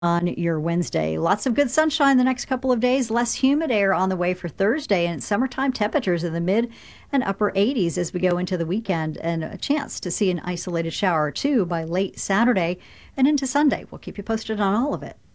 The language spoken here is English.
on your Wednesday. Lots of good sunshine the next couple of days, less humid air on the way for Thursday, and summertime temperatures in the mid and upper 80s as we go into the weekend, and a chance to see an isolated shower or two by late Saturday and into Sunday. We'll keep you posted on all of it.